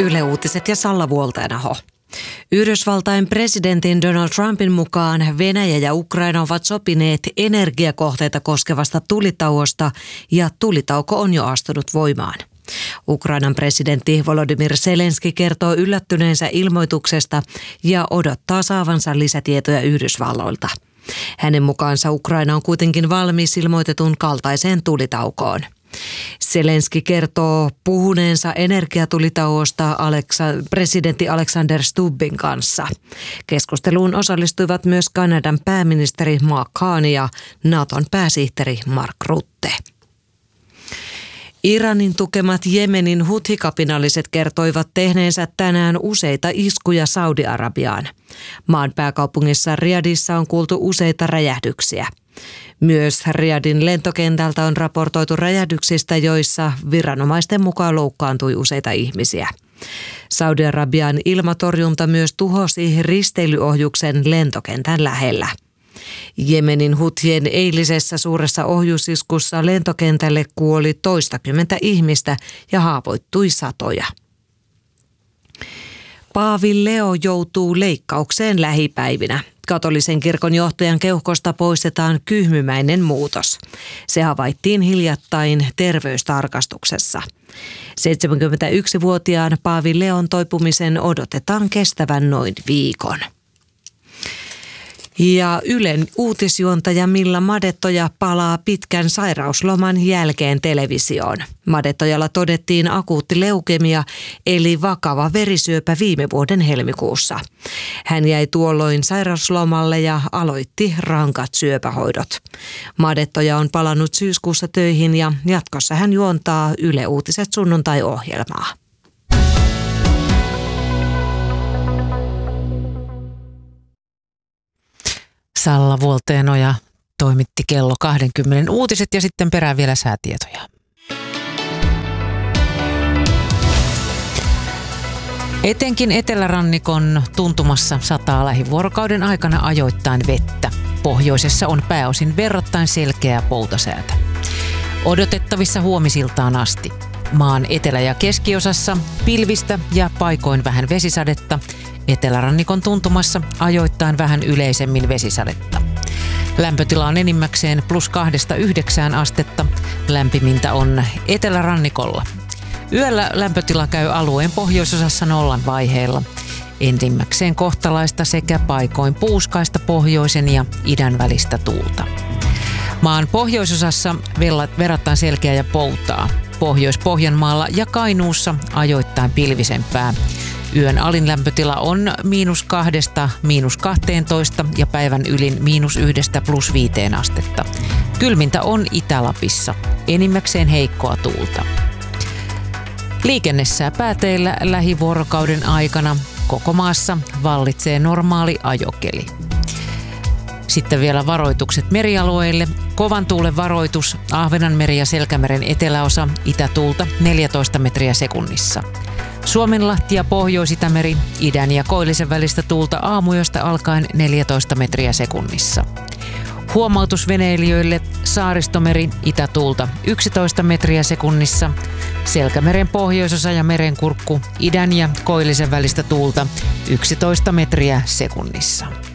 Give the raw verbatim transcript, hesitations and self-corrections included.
Yle Uutiset ja Salla Vuolteenaho. Yhdysvaltain presidentin Donald Trumpin mukaan Venäjä ja Ukraina ovat sopineet energiakohteita koskevasta tulitauosta ja tulitauko on jo astunut voimaan. Ukrainan presidentti Volodymyr Zelenski kertoo yllättyneensä ilmoituksesta ja odottaa saavansa lisätietoja Yhdysvalloilta. Hänen mukaansa Ukraina on kuitenkin valmis ilmoitetun kaltaiseen tulitaukoon. Zelenski kertoo puhuneensa energiatulitauosta Aleksa- presidentti Alexander Stubbin kanssa. Keskusteluun osallistuivat myös Kanadan pääministeri Mark Carney ja Naton pääsihteeri Mark Rutte. Iranin tukemat Jemenin huthi-kapinalliset kertoivat tehneensä tänään useita iskuja Saudi-Arabiaan. Maan pääkaupungissa Riyadissa on kuultu useita räjähdyksiä. Myös Riyadin lentokentältä on raportoitu räjähdyksistä, joissa viranomaisten mukaan loukkaantui useita ihmisiä. Saudi-Arabian ilmatorjunta myös tuhosi risteilyohjuksen lentokentän lähellä. Jemenin huthien eilisessä suuressa ohjusiskussa lentokentälle kuoli toistakymmentä ihmistä ja haavoittui satoja. Paavi Leo joutuu leikkaukseen lähipäivinä. Katolisen kirkon johtajan keuhkosta poistetaan kyhmymäinen muutos. Se havaittiin hiljattain terveystarkastuksessa. seitsemänkymmentäyksivuotiaan Paavi Leon toipumisen odotetaan kestävän noin viikon. Ja Ylen uutisjuontaja Milla Madettoja palaa pitkän sairausloman jälkeen televisioon. Madettojalla todettiin akuutti leukemia eli vakava verisyöpä viime vuoden helmikuussa. Hän jäi tuolloin sairauslomalle ja aloitti rankat syöpähoidot. Madettoja on palannut syyskuussa töihin ja jatkossa hän juontaa Yle Uutiset sunnuntai-ohjelmaa. Salla Vuolteenoja toimitti kello kaksikymmentä uutiset ja sitten perään vielä säätietoja. Etenkin etelärannikon tuntumassa sataa lähivuorokauden aikana ajoittain vettä. Pohjoisessa on pääosin verrattain selkeää poutasäätä. Odotettavissa huomisiltaan asti. Maan etelä- ja keskiosassa pilvistä ja paikoin vähän vesisadetta. Etelärannikon tuntumassa ajoittain vähän yleisemmin vesisadetta. Lämpötila on enimmäkseen plus kahdesta yhdeksään astetta. Lämpimintä on etelärannikolla. Yöllä lämpötila käy alueen pohjoisosassa nollan vaiheilla. Enimmäkseen kohtalaista sekä paikoin puuskaista pohjoisen ja idän välistä tuulta. Maan pohjoisosassa verrattain selkeä ja poutaa. Pohjois-Pohjanmaalla ja Kainuussa ajoittain pilvisempää. Yön alin lämpötila on miinus kahdesta miinus kahteentoista ja päivän ylin miinus yhdestä plus viiteen astetta. Kylmintä on Itä-Lapissa, enimmäkseen heikkoa tuulta. Liikennessä pääteillä lähivuorokauden aikana koko maassa vallitsee normaali ajokeli. Sitten vielä varoitukset merialueille. Kovan tuulen varoitus, Ahvenanmeri ja Selkämeren eteläosa, itätuulta neljätoista metriä sekunnissa. Suomenlahti ja Pohjois-Itämeri, idän ja koillisen välistä tuulta aamuyöstä alkaen neljätoista metriä sekunnissa. Huomautus veneilijöille, Saaristomeri, itätuulta yksitoista metriä sekunnissa. Selkämeren pohjoisosa ja merenkurkku, idän ja koillisen välistä tuulta yksitoista metriä sekunnissa.